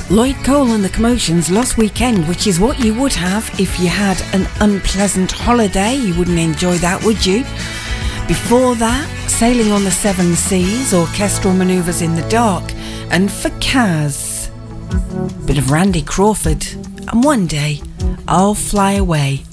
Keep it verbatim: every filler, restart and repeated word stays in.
Lloyd Cole and the Commotions, Lost Weekend, which is what you would have if you had an unpleasant holiday. You wouldn't enjoy that, would you? Before that, Sailing on the Seven Seas, Orchestral Manoeuvres in the Dark, and for Kaz, bit of Randy Crawford, and One Day I'll Fly Away.